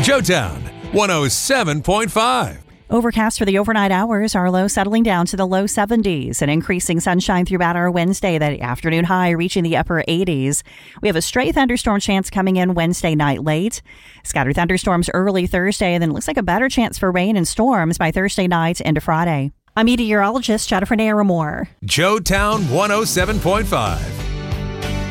Showtown 107.5. Overcast for the overnight hours, our low settling down to the low 70s and increasing sunshine throughout our Wednesday, the afternoon high reaching the upper 80s. We have a stray thunderstorm chance coming in Wednesday night late. Scattered thunderstorms early Thursday, and then it looks like a better chance for rain and storms by Thursday night into Friday. I'm meteorologist Jennifer Naramore. Showtown 107.5.